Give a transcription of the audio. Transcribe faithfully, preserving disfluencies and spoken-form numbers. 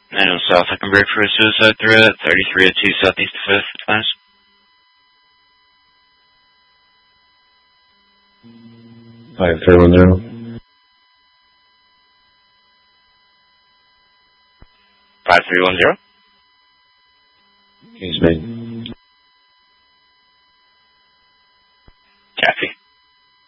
nine oh South, I can break for a suicide threat, thirty-three oh two Southeast fifth, advise. five three one zero. five three one zero? Case made.